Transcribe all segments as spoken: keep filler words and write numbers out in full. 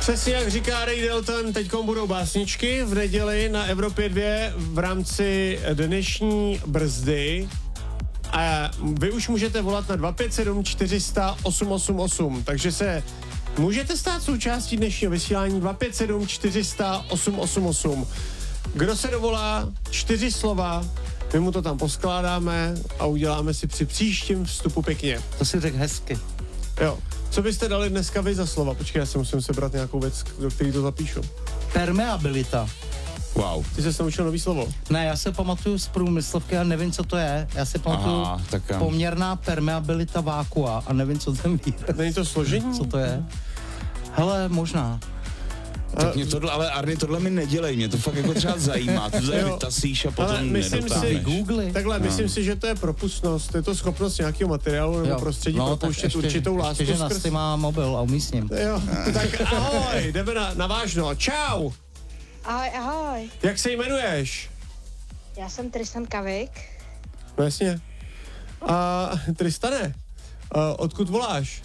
Přesně jak říká Ray Dalton, teďkom budou básničky v neděli na Evropě dva v rámci dnešní brzdy. A vy už můžete volat na dva pět sedm čtyři sta osm osm osm, takže se můžete stát součástí dnešního vysílání dva pět sedm čtyři sta osm osm osm. Kdo se dovolá, čtyři slova, my mu to tam poskládáme a uděláme si při příštím vstupu pěkně. To si řekl hezky. Jo. Co byste dali dneska vy za slova? Počkej, já si musím sebrat nějakou věc, do který to zapíšu. Permeabilita. Wow. Ty jsi se naučil nový slovo? Ne, já se pamatuju z průmyslovky a nevím, co to je. Já si pamatuju Aha, tak já. poměrná permeabilita vákua a nevím, co ten výraz. Není to složení? Co to je? Hele, možná. Tak mě tohle, ale Arny, tohle mi nedělej, mě to fakt jako třeba zajímá, ty to vytasíš a potom nedotáhneš. Si, takhle, no. myslím si, že to je propustnost, je to schopnost nějakého materiálu nebo jo. prostředí no, propouštět ještě, určitou lásku. Ještě, že skrz... Nasty má mobil a umístím. Jo, tak ahoj, jdeme na, na vážno, čau. Ahoj, ahoj. Jak se jmenuješ? Já jsem Tristan Kavik. No jasně. A Tristane, a odkud voláš?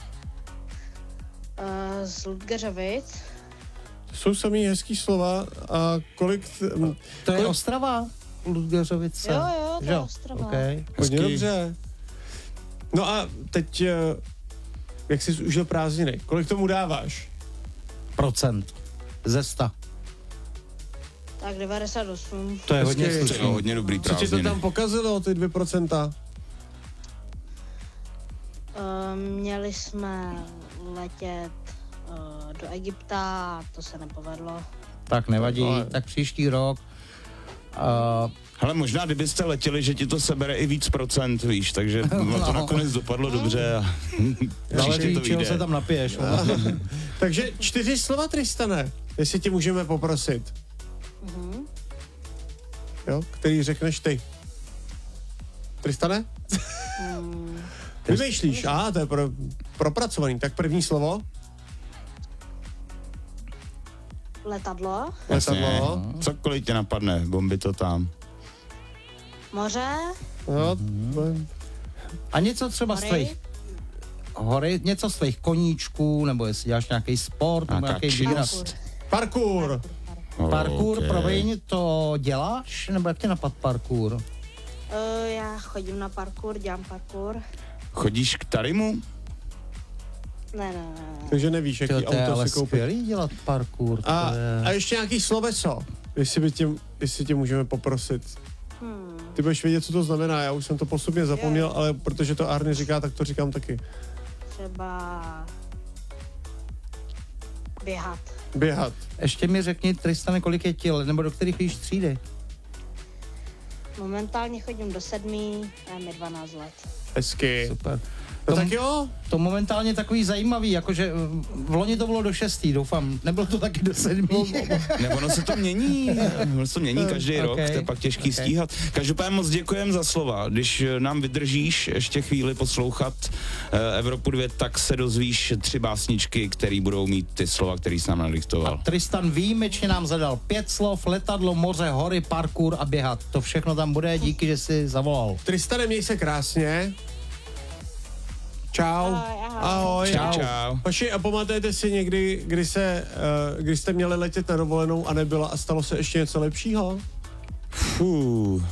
Uh, z Ludgeřovic. Jsou samý hezký slova a kolik... T- to je kolik... Ostrava? Ludgeřovice? Jo, jo, to je Ostrava. Okay. Hodně dobře. No a teď, jak jsi užil prázdniny, kolik tomu dáváš? Procent. Ze sta. Tak devadesát osm. To je hodně slušný. hodně dobrý prázdniny. Co ti to tam pokazilo, ty dvě procenta? Uh, měli jsme letět uh, do Egypta, to se nepovedlo. Tak nevadí, ale... tak příští rok. Uh, Hele, možná kdybyste letěli, že ti to sebere i víc procent, víš, takže no. to nakonec dopadlo dobře a příště to vyjde. Se tam napiješ. Takže čtyři slova, Tristane, jestli ti můžeme poprosit. Uh-huh. Jo, který řekneš ty. Tristane? Hmm. Vymýšlíš, a to je pro, propracovaný. Tak první slovo? Letadlo. Letadlo. Cokoliv tě napadne, bomby to tam. Moře. No, hmm. A něco třeba hory. z tvých hory, něco z tvých koníčků, nebo jestli děláš nějaký sport, nebo nějaký výraz. Parkour. Parkour, parkour okay. Promiň, to děláš, nebo jak tě napad parkour? Uh, já chodím na parkour, dělám parkour. Chodíš k Tarimu? Ne, ne, ne. Takže nevíš, jaký to auto si koupit. skvělý dělat parkour. A, je... a ještě nějaký sloveso, jestli, by tě, jestli tě můžeme poprosit. Hmm. Ty budeš vědět, co to znamená, já už jsem to postupně zapomněl, je. ale protože to Arny říká, tak to říkám taky. Třeba běhat. Běhat. Ještě mi řekni, Tristane, kolik je ti let, nebo do kterých jíš třídy? Momentálně chodím do sedmý a je mi dvanáct let. Hezky. Super. No to, tak jo. To momentálně takový zajímavý, jakože v loni to bylo do šestý, doufám, nebylo to taky do sedmý. Ne, ono se to mění, ono se to mění každý okay. rok, to je pak těžký okay. stíhat. Každopádně moc děkujem za slova, když nám vydržíš ještě chvíli poslouchat Evropu dva, tak se dozvíš tři básničky, které budou mít ty slova, který jsi nám nadiktoval. A Tristan výjimečně nám zadal pět slov, letadlo, moře, hory, parkour a běhat. To všechno tam bude, díky, že jsi zavolal. Tristane, měj se krásně. Čau. Ahoj, ahoj. Ahoj. Čau. Čau. Paši, a pamatujete si někdy, kdy, se, uh, kdy jste měli letět na dovolenou a nebyla a stalo se ještě něco lepšího? Fuh.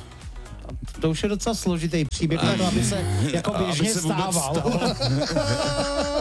To už je docela složitý příběh, na to, aby se jako běžně stával.